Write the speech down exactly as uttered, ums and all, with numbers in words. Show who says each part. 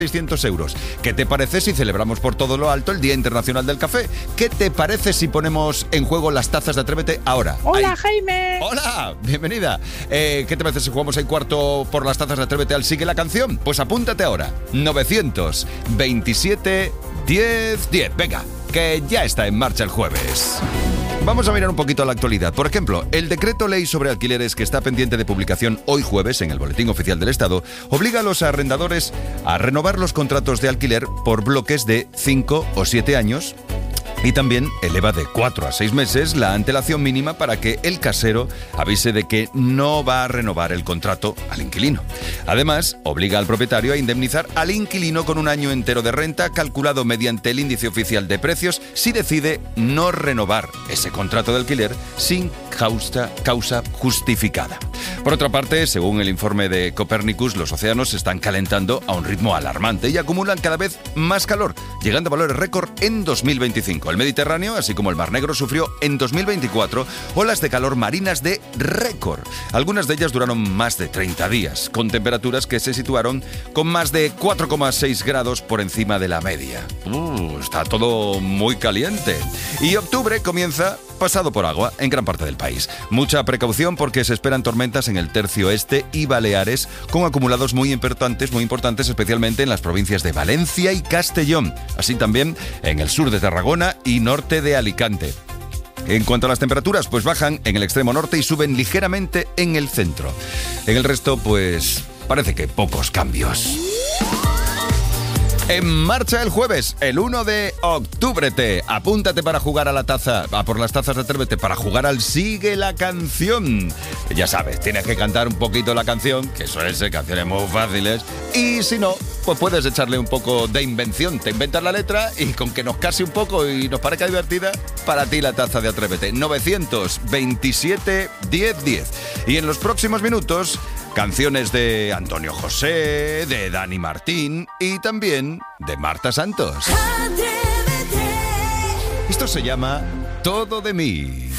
Speaker 1: seiscientos euros. ¿Qué te parece si celebramos por todo lo alto el Día Internacional del Café? ¿Qué te parece si ponemos en juego las tazas de Atrévete ahora?
Speaker 2: Hola,
Speaker 1: Ahí.
Speaker 2: Jaime.
Speaker 1: Hola, bienvenida. Eh, ¿Qué te parece si jugamos en cuarto por las tazas de Atrévete al Sigue la Canción? Pues apúntate ahora. novecientos veintisiete diez diez. Venga, que ya está en marcha el jueves. Vamos a mirar un poquito a la actualidad. Por ejemplo, el decreto ley sobre alquileres que está pendiente de publicación hoy jueves en el Boletín Oficial del Estado obliga a los arrendadores a renovar los contratos de alquiler por bloques de cinco o siete años y también eleva de cuatro a seis meses la antelación mínima para que el casero avise de que no va a renovar el contrato al inquilino. Además, obliga al propietario a indemnizar al inquilino con un año entero de renta calculado mediante el índice oficial de precios si decide no renovar ese contrato de alquiler sin causa, causa justificada. Por otra parte, según el informe de Copernicus, los océanos se están calentando a un ritmo alarmante y acumulan cada vez más calor, llegando a valores récord en dos mil veinticinco. El Mediterráneo, así como el Mar Negro, sufrió en dos mil veinticuatro olas de calor marinas de récord. Algunas de ellas duraron más de treinta días, con temperaturas que se situaron con más de cuatro coma seis grados por encima de la media. Uh, está todo muy caliente. Y octubre comienza pasado por agua en gran parte del país. Mucha precaución porque se esperan tormentas en el tercio este y Baleares, con acumulados muy importantes, muy importantes, especialmente en las provincias de Valencia y Castellón, así también en el sur de Tarragona y norte de Alicante. En cuanto a las temperaturas, pues bajan en el extremo norte y suben ligeramente en el centro. En el resto, pues parece que pocos cambios. En marcha el jueves, el uno de octubre. Te apúntate para jugar a la taza, a por las tazas de Atrévete, para jugar al Sigue la Canción. Ya sabes, tienes que cantar un poquito la canción, que suelen ser canciones muy fáciles, y si no, pues puedes echarle un poco de invención. Te inventas la letra y con que nos case un poco y nos parezca divertida, para ti la taza de Atrévete. novecientos veintisiete diez diez. Y en los próximos minutos, canciones de Antonio José, de Dani Martín y también de Marta Santos. Esto se llama Todo de mí.